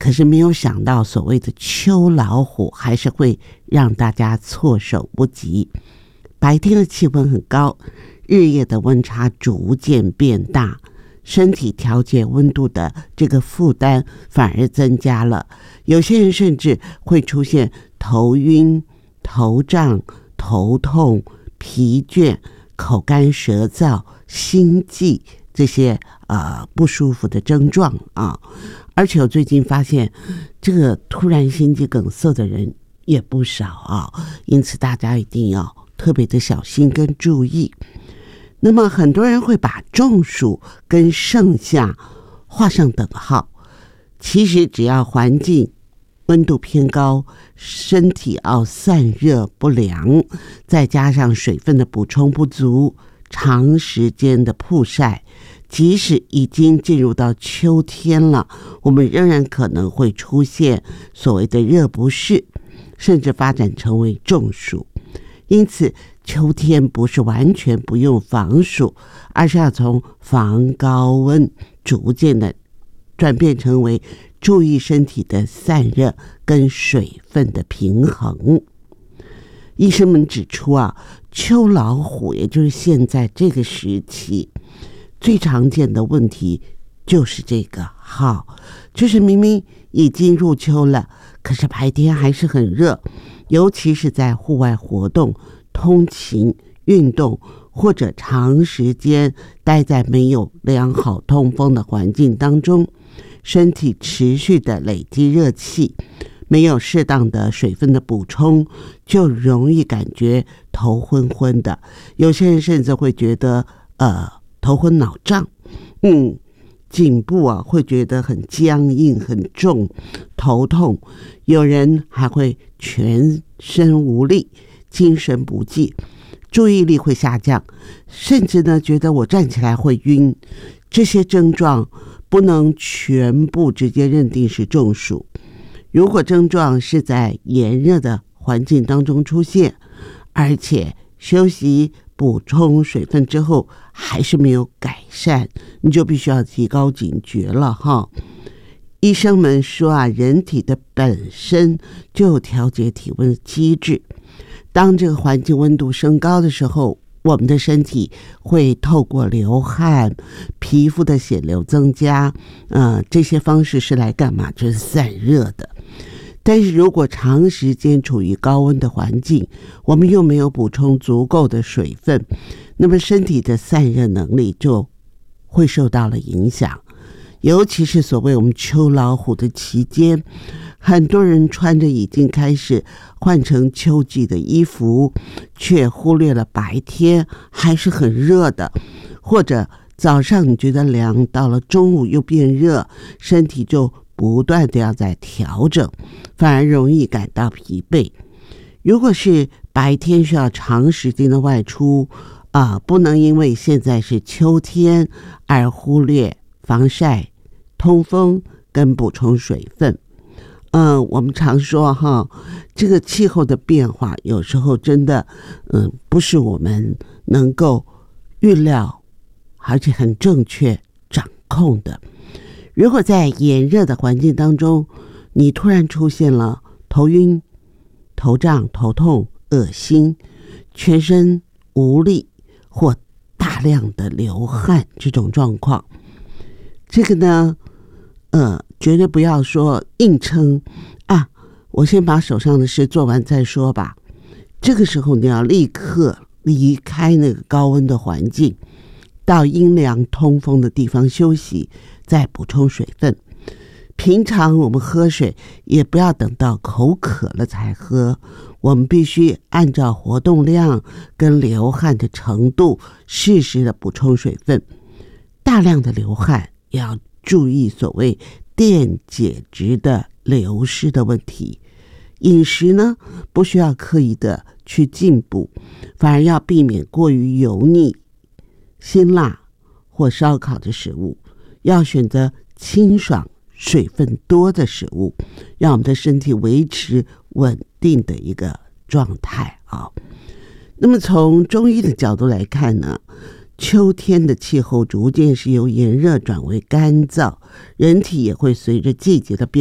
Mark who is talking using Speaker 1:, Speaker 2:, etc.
Speaker 1: 可是没有想到所谓的秋老虎还是会让大家措手不及。白天的气温很高，日夜的温差逐渐变大，身体调节温度的这个负担反而增加了。有些人甚至会出现头晕、头胀、头痛、疲倦、口干舌燥、心悸这些不舒服的症状啊。而且我最近发现，这个突然心肌梗塞的人也不少啊，因此大家一定要特别的小心跟注意。那么很多人会把中暑跟盛夏画上等号，其实只要环境温度偏高，身体散热不良，再加上水分的补充不足，长时间的曝晒，即使已经进入到秋天了，我们仍然可能会出现所谓的热不适，甚至发展成为中暑。因此秋天不是完全不用防暑，而是要从防高温逐渐的转变成为注意身体的散热跟水分的平衡。医生们指出秋老虎也就是现在这个时期最常见的问题就是这个就是明明已经入秋了，可是白天还是很热，尤其是在户外活动、通勤、运动或者长时间待在没有良好通风的环境当中，身体持续的累积热气，没有适当的水分的补充，就容易感觉头昏昏的。有些人甚至会觉得头昏脑胀，颈部会觉得很僵硬很重，头痛，有人还会全身无力，精神不济，注意力会下降，甚至呢觉得我站起来会晕。这些症状不能全部直接认定是中暑。如果症状是在炎热的环境当中出现，而且休息补充水分之后还是没有改善，你就必须要提高警觉了医生们说人体的本身就有调节体温的机制，当这个环境温度升高的时候，我们的身体会透过流汗、皮肤的血流增加，这些方式是来干嘛？就是散热的。但是如果长时间处于高温的环境，我们又没有补充足够的水分，那么身体的散热能力就会受到了影响。尤其是所谓我们秋老虎的期间，很多人穿着已经开始换成秋季的衣服，却忽略了白天还是很热的，或者早上你觉得凉，到了中午又变热，身体就不断的要在调整，反而容易感到疲惫。如果是白天需要长时间的外出不能因为现在是秋天而忽略防晒、通风跟补充水分。我们常说这个气候的变化有时候真的不是我们能够预料而且很正确掌控的。如果在炎热的环境当中，你突然出现了头晕、头胀、头痛、恶心、全身无力或大量的流汗这种状况，这个呢绝对不要说硬撑我先把手上的事做完再说吧。这个时候你要立刻离开那个高温的环境，到阴凉通风的地方休息，再补充水分。平常我们喝水也不要等到口渴了才喝，我们必须按照活动量跟流汗的程度适时的补充水分。大量的流汗也要注意所谓电解质的流失的问题。饮食呢，不需要刻意的去进补，反而要避免过于油腻、辛辣或烧烤的食物，要选择清爽、水分多的食物，让我们的身体维持稳定的一个状态那么从中医的角度来看呢，秋天的气候逐渐是由炎热转为干燥，人体也会随着季节的变